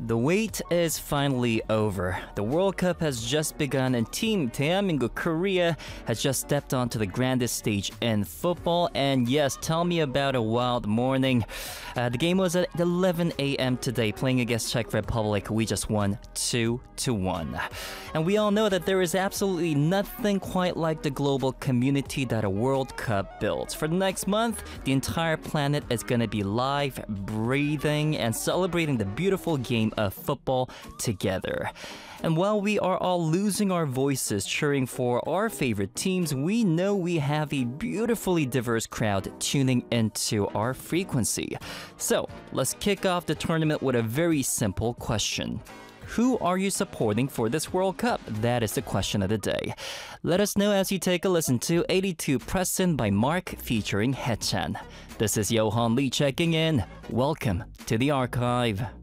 The wait is finally over. The World Cup has just begun and Team 대한민국 Korea has just stepped onto the grandest stage in football. And yes, tell me about a wild morning. The game was at 11 a.m. today, playing against Czech Republic. We just won 2-1. And we all know that there is absolutely nothing quite like the global community that a World Cup builds. For the next month, the entire planet is going to be live, breathing, and celebrating the beautiful game of football together. And while we are all losing our voices cheering for our favorite teams, we know we have a beautifully diverse crowd tuning into our frequency. So, let's kick off the tournament with a very simple question. Who are you supporting for this World Cup? That is the question of the day. Let us know as you take a listen to 82 Preston by Mark featuring Haechan. This is Johan Lee checking in. Welcome to the archive.